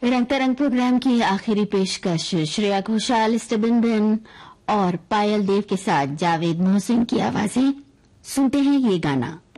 रंग तरंग प्रोग्राम की आखिरी पेशकश श्रेया घोषाल, स्टेबिन बेन और पायल देव के साथ जावेद मोहसिन की आवाजें। सुनते हैं ये गाना।